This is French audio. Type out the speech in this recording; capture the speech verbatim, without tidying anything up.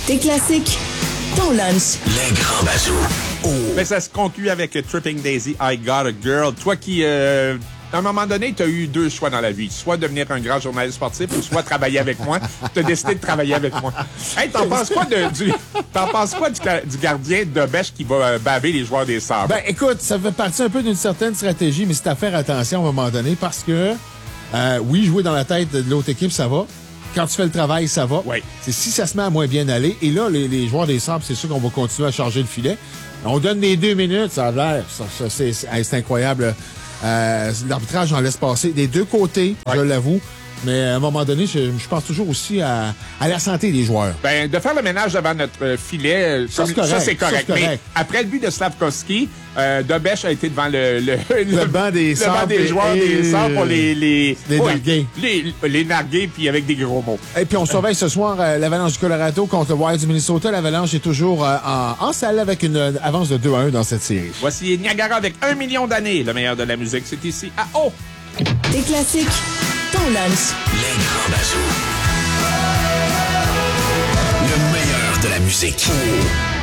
Tes classiques, ton lunch. Les grands bazous. Oh. Ben, ça se conclut avec Tripping Daisy, I Got a Girl. Toi qui, euh, à un moment donné, tu as eu deux choix dans la vie. Soit devenir un grand journaliste sportif ou soit travailler avec moi. Tu as décidé de travailler avec moi. Hey, t'en penses quoi de, du, t'en penses quoi du, du gardien de bêche qui va euh, baver les joueurs des Sabres? Ben, écoute, ça fait partie un peu d'une certaine stratégie, mais c'est à faire attention à un moment donné parce que, euh, oui, jouer dans la tête de l'autre équipe, ça va. Quand tu fais le travail, ça va. Oui. C'est si ça se met à moins bien aller. Et là, les, les joueurs des Sabres, c'est sûr qu'on va continuer à charger le filet. On donne les deux minutes, ça a l'air. Ça, ça, c'est, c'est incroyable. Euh, l'arbitrage en laisse passer des deux côtés, oui. Je l'avoue. Mais à un moment donné, je, je pense toujours aussi à, à la santé des joueurs. Ben, de faire le ménage devant notre euh, filet, ça, c'est correct. Ça, c'est correct. Ça, c'est correct. Mais après le but de Slavkovski, euh, Dobèche a été devant le, le, le, le banc des, le banc des joueurs et, des Sabres pour les... Les, les ouais, narguer. Les, les narguer, puis avec des gros mots. Et puis on surveille ce soir euh, l'Avalanche du Colorado contre le Wild du Minnesota. L'Avalanche est toujours euh, en, en salle avec une euh, avance de deux à un dans cette série. Voici Niagara avec un million d'années. Le meilleur de la musique, c'est ici à O. Tes classiques, ton lunch. Les grands bazous. Le meilleur de la musique.